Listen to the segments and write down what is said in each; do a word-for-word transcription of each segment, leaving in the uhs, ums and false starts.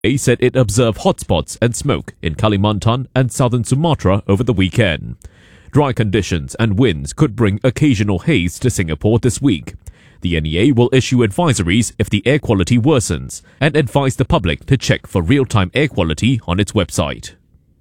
A said it observed hotspots and smoke in Kalimantan and southern Sumatra over the weekend. Dry conditions and winds could bring occasional haze to Singapore this week. The N E A will issue advisories if the air quality worsens and advise the public to check for real-time air quality on its website.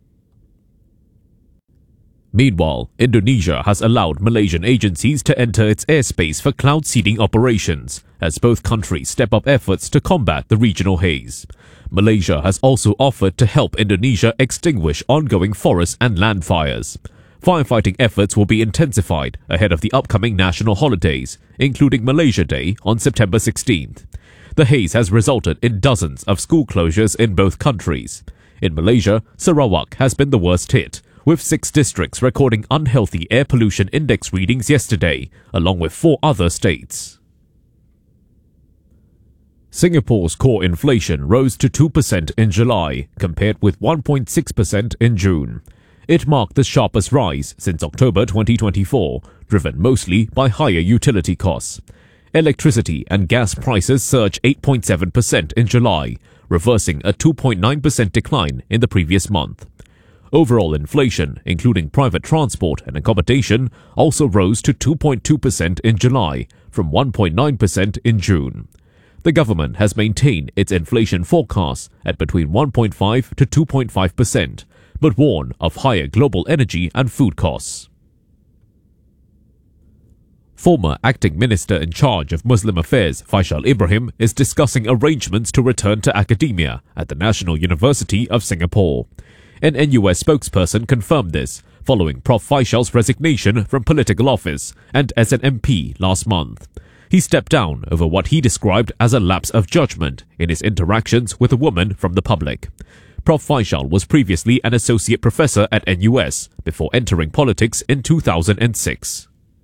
Meanwhile, Indonesia has allowed Malaysian agencies to enter its airspace for cloud seeding operations as both countries step up efforts to combat the regional haze. Malaysia has also offered to help Indonesia extinguish ongoing forest and land fires. Firefighting efforts will be intensified ahead of the upcoming national holidays, including Malaysia Day on September sixteenth. The haze has resulted in dozens of school closures in both countries. In Malaysia, Sarawak has been the worst hit, with six districts recording unhealthy air pollution index readings yesterday, along with four other states. Singapore's core inflation rose to two percent in July, compared with one point six percent in June. It marked the sharpest rise since October twenty twenty-four, driven mostly by higher utility costs. Electricity and gas prices surged eight point seven percent in July, reversing a two point nine percent decline in the previous month. Overall inflation, including private transport and accommodation, also rose to two point two percent in July, from one point nine percent in June. The government has maintained its inflation forecast at between one point five to two point five percent, but warned of higher global energy and food costs. Former acting minister in charge of Muslim affairs Faisal Ibrahim is discussing arrangements to return to academia at the National University of Singapore. An N U S spokesperson confirmed this following Professor Faisal's resignation from political office and as an M P last month. He stepped down over what he described as a lapse of judgment in his interactions with a woman from the public. Professor Faisal was previously an associate professor at N U S before entering politics in two thousand six.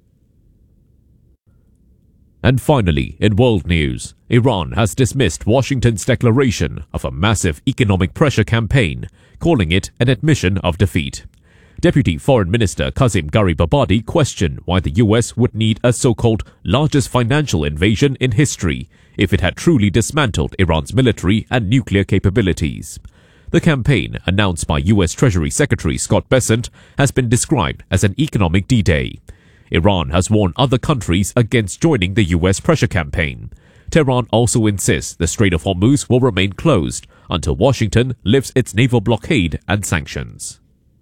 And finally, in world news, Iran has dismissed Washington's declaration of a massive economic pressure campaign, calling it an admission of defeat. Deputy Foreign Minister Kazim Garibabadi questioned why the U S would need a so-called largest financial invasion in history if it had truly dismantled Iran's military and nuclear capabilities. The campaign, announced by U S Treasury Secretary Scott Bessent, has been described as an economic D-Day. Iran has warned other countries against joining the U S pressure campaign. Tehran also insists the Strait of Hormuz will remain closed until Washington lifts its naval blockade and sanctions.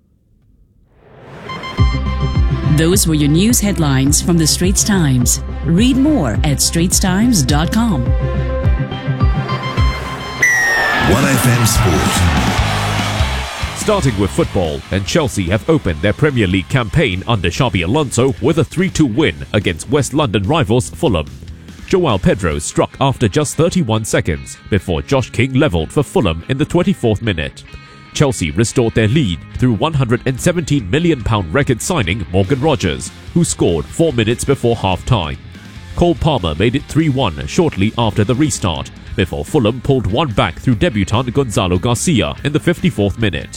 Those were your news headlines from the Straits Times. Read more at straits times dot com. one F M Sport. Starting with football, and Chelsea have opened their Premier League campaign under Xabi Alonso with a three two win against West London rivals Fulham. João Pedro struck after just thirty-one seconds before Josh King levelled for Fulham in the twenty-fourth minute. Chelsea restored their lead through one hundred seventeen million pound record signing Morgan Rogers, who scored four minutes before half-time. Cole Palmer made it three one shortly after the restart, before Fulham pulled one back through debutant Gonzalo Garcia in the fifty-fourth minute.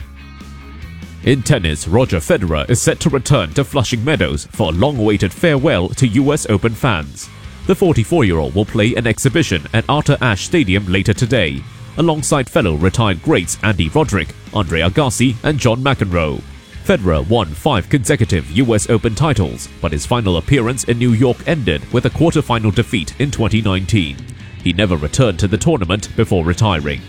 In tennis, Roger Federer is set to return to Flushing Meadows for a long-awaited farewell to U S Open fans. The forty-four-year-old will play an exhibition at Arthur Ashe Stadium later today, alongside fellow retired greats Andy Roddick, Andre Agassi and John McEnroe. Federer won five consecutive U S Open titles, but his final appearance in New York ended with a quarter-final defeat in twenty nineteen. He never returned to the tournament before retiring.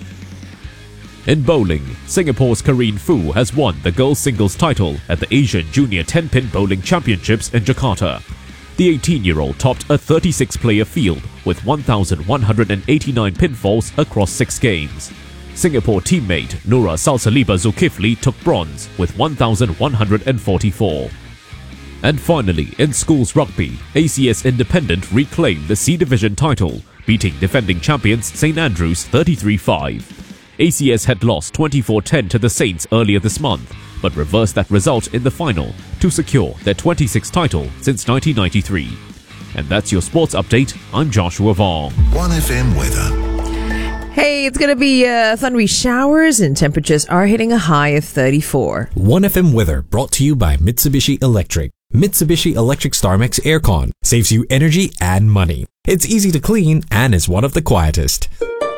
In bowling, Singapore's Karine Fu has won the girls' singles title at the Asian Junior ten-pin Bowling Championships in Jakarta. The eighteen-year-old topped a thirty-six player field with one thousand one hundred eighty-nine pinfalls across six games. Singapore teammate Nura Salsaliba Zulkifli took bronze with one thousand one hundred forty-four. And finally, in schools rugby, A C S Independent reclaimed the C Division title, beating defending champions St Andrews thirty-three five. A C S had lost twenty-four ten to the Saints earlier this month, but reversed that result in the final to secure their twenty-sixth title since nineteen ninety-three. And that's your sports update. I'm Joshua Vaughn. one F M weather. Hey, it's going to be uh, thundery showers and temperatures are hitting a high of thirty-four. one F M weather brought to you by Mitsubishi Electric. Mitsubishi Electric StarMax Aircon saves you energy and money. It's easy to clean and is one of the quietest.